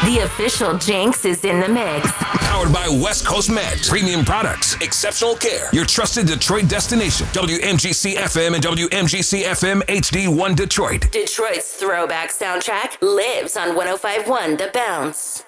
The official Jinx is in the mix. Powered by West Coast Med. Premium products, exceptional care. Your trusted Detroit destination. WMGC FM and WMGC FM HD1 Detroit. Detroit's throwback soundtrack lives on 105.1 The Bounce.